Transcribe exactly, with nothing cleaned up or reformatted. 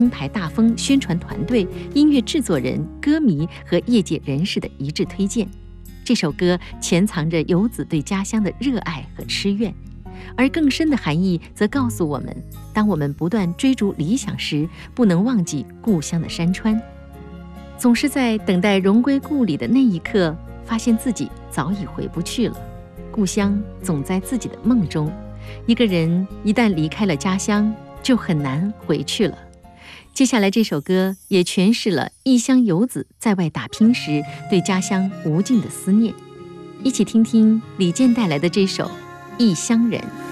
金牌大风宣传团队、音乐制作人、歌迷和业界人士的一致推荐。这首歌潜藏着游子对家乡的热爱和痴愿，而更深的含义则告诉我们，当我们不断追逐理想时，不能忘记故乡的山川。总是在等待荣归故里的那一刻，发现自己早已回不去了。故乡总在自己的梦中，一个人一旦离开了家乡，就很难回去了。接下来这首歌也诠释了异乡游子在外打拼时对家乡无尽的思念。一起听听李健带来的这首《异乡人》。